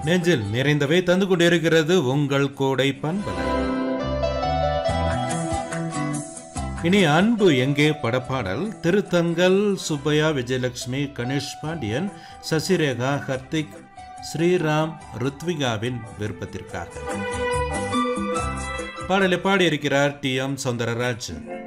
நெஞ்சில் நிறைந்தவை தந்து கொண்டிருக்கிறது உங்கள் கோடை பண்பலை. இனி அன்பு எங்கே படப்பாடல் திருத்தங்கல் சுப்பையா, விஜயலட்சுமி, கணேஷ் பாண்டியன், சசிரேகா, ஹர்திக், ஸ்ரீராம், ருத்விகாவின் விருப்பத்திற்காக பாடலை பாடியிருக்கிறார் டி எம் சௌந்தரராஜன்.